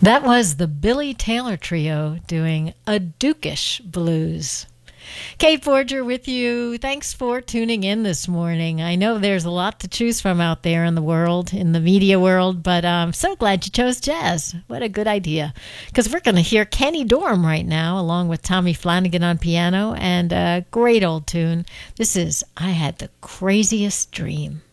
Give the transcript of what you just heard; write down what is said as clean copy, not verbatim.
That was the Billy Taylor Trio doing a Dukish Blues. Kate Forger with you. Thanks for tuning in this morning. I know there's a lot to choose from out there in the world, in the media world, but I'm so glad you chose jazz. What a good idea. Because we're going to hear Kenny Dorham right now, along with Tommy Flanagan on piano, and a great old tune. This is I Had the Craziest Dream.